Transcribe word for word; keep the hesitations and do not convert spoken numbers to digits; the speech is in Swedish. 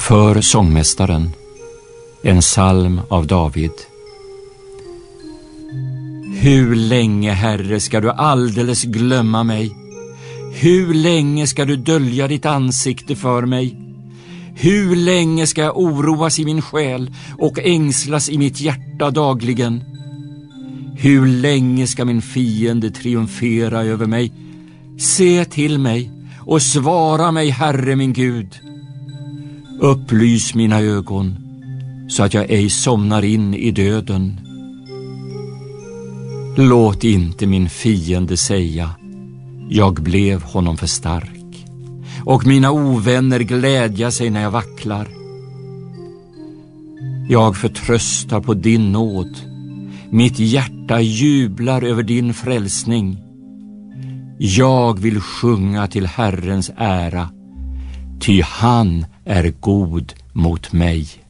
För sångmästaren, en psalm av David. Hur länge, Herre, ska du alldeles glömma mig? Hur länge ska du dölja ditt ansikte för mig? Hur länge ska jag oroas i min själ och ängslas i mitt hjärta dagligen? Hur länge ska min fiende triumfera över mig? Se till mig och svara mig, Herre min Gud. Upplys mina ögon så att jag ej somnar in i döden. Låt inte min fiende säga: jag blev honom för stark, och mina ovänner glädja sig när jag vacklar. Jag förtröstar på din nåd. Mitt hjärta jublar över din frälsning. Jag vill sjunga till Herrens ära, ty han är god mot mig.